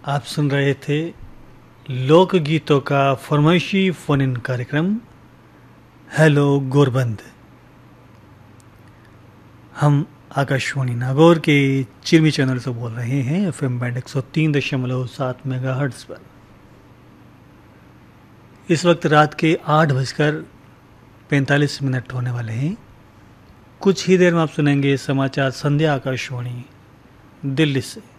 आप सुन रहे थे लोकगीतों का फरमाइशी फोन इन कार्यक्रम हेलो गोरबंद। हम आकाशवाणी नागौर के चिरमी चैनल से बोल रहे हैं एफएम बैंड 103.7 मेगाहर्ट्ज पर। इस वक्त रात के 8:45 होने वाले हैं। कुछ ही देर में आप सुनेंगे समाचार संध्या आकाशवाणी दिल्ली से।